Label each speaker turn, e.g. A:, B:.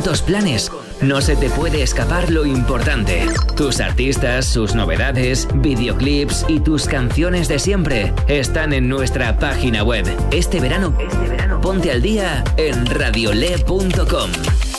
A: tantos planes, no se te puede escapar lo importante. Tus artistas, sus novedades, videoclips y tus canciones de siempre están en nuestra página web. Este verano, ponte al día en radiole.com.